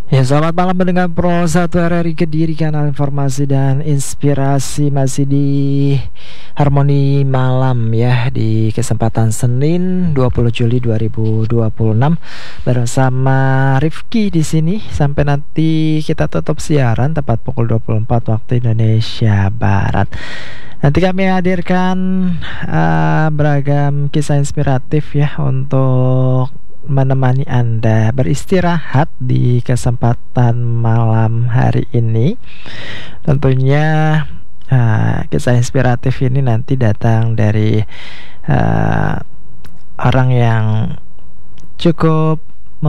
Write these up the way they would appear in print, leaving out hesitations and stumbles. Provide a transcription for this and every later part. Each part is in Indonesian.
Ya, selamat malam mendengar Pro 1 RRI Kediri, kanal informasi dan inspirasi, masih di Harmoni Malam ya, di kesempatan Senin 20 Juli 2026 bersama Rifki di sini sampai nanti kita tutup siaran tepat pukul 24 waktu Indonesia Barat. Nanti kami hadirkan beragam kisah inspiratif ya untuk menemani Anda beristirahat di kesempatan malam hari ini. Tentunya kisah inspiratif ini nanti datang dari orang yang cukup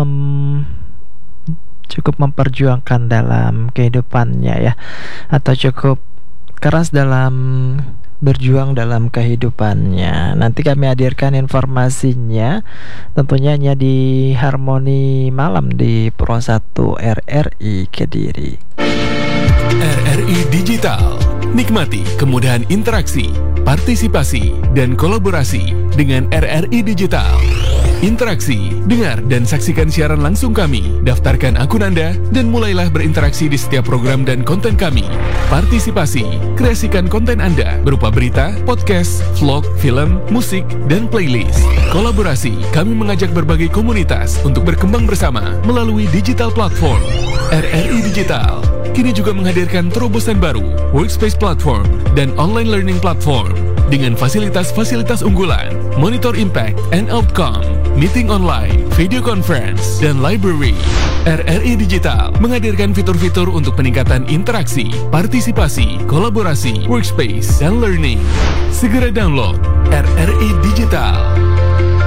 memperjuangkan dalam kehidupannya ya, atau cukup keras dalam berjuang dalam kehidupannya. Nanti kami hadirkan informasinya tentunya hanya di Harmoni Malam di Pro 1 RRI Kediri. RRI Digital. Nikmati kemudahan interaksi, partisipasi, dan kolaborasi dengan RRI Digital. Interaksi, dengar dan saksikan siaran langsung kami. Daftarkan akun Anda dan mulailah berinteraksi di setiap program dan konten kami. Partisipasi, kreasikan konten Anda berupa berita, podcast, vlog, film, musik, dan playlist. Kolaborasi, kami mengajak berbagai komunitas untuk berkembang bersama melalui digital platform. RRI Digital kini juga menghadirkan terobosan baru, workspace platform, dan online learning platform dengan fasilitas-fasilitas unggulan, monitor impact and outcome, meeting online, video conference, dan library. RRI Digital menghadirkan fitur-fitur untuk peningkatan interaksi, partisipasi, kolaborasi, workspace, dan learning. Segera download RRI Digital.